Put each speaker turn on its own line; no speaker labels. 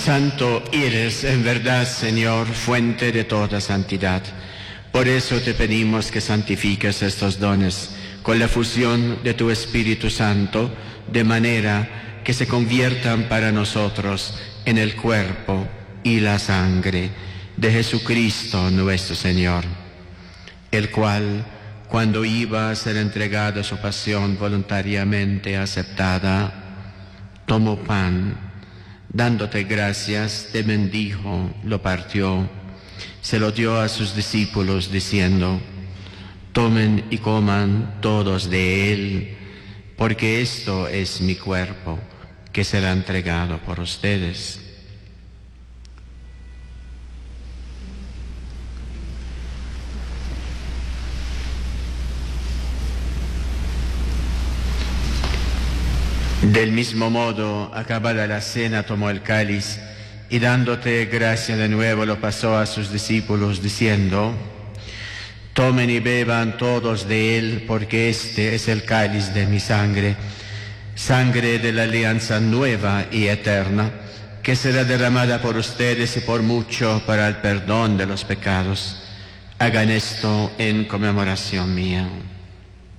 Santo eres en verdad, Señor, fuente de toda santidad. Por eso te pedimos que santifiques estos dones con la fusión de tu Espíritu Santo, de manera que se conviertan para nosotros en el cuerpo y la sangre de Jesucristo nuestro Señor, el cual, cuando iba a ser entregado a su pasión voluntariamente aceptada, tomó pan, dándote gracias, te bendijo, lo partió, se lo dio a sus discípulos diciendo: tomen y coman todos de él, porque esto es mi cuerpo, que será entregado por ustedes. Del mismo modo, acabada la cena, tomó el cáliz y dándote gracia de nuevo lo pasó a sus discípulos diciendo: tomen y beban todos de él, porque este es el cáliz de mi sangre, sangre de la alianza nueva y eterna, que será derramada por ustedes y por mucho para el perdón de los pecados. Hagan esto en conmemoración mía.